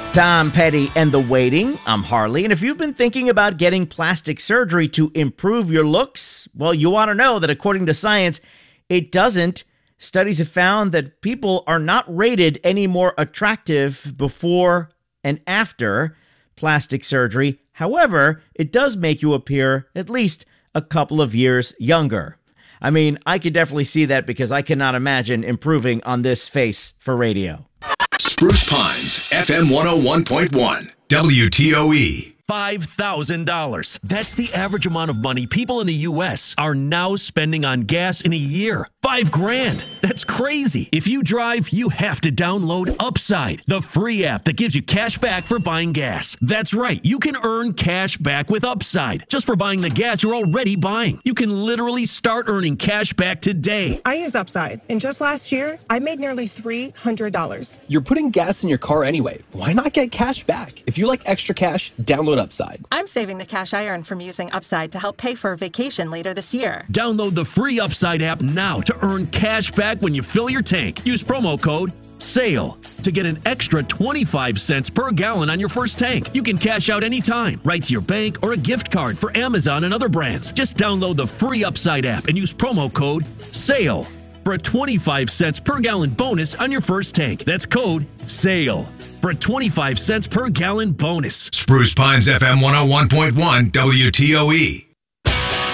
Tom Petty and The Waiting. I'm Harley, and if you've been thinking about getting plastic surgery to improve your looks, well, you want to know that according to science, it doesn't. Studies have found that people are not rated any more attractive before and after plastic surgery. However, it does make you appear at least a couple of years younger. I mean, I could definitely see that because I cannot imagine improving on this face for radio. Spruce Pines, FM 101.1, WTOE. $5,000. That's the average amount of money people in the U.S. are now spending on gas in a year. $5,000. That's crazy. If you drive, you have to download Upside, the free app that gives you cash back for buying gas. That's right. You can earn cash back with Upside just for buying the gas you're already buying. You can literally start earning cash back today. I use Upside, and just last year, I made nearly $300. You're putting gas in your car anyway. Why not get cash back? If you like extra cash, download Upside. I'm saving the cash I earn from using Upside to help pay for a vacation later this year. Download the free Upside app now to earn cash back when you fill your tank. Use promo code SALE to get an extra 25 cents per gallon on your first tank. You can cash out anytime, right to your bank or a gift card for Amazon and other brands. Just download the free Upside app and use promo code SALE for a 25 cents per gallon bonus on your first tank. That's code SALE for a 25 cents per gallon bonus. Spruce Pines, FM 101.1, WTOE.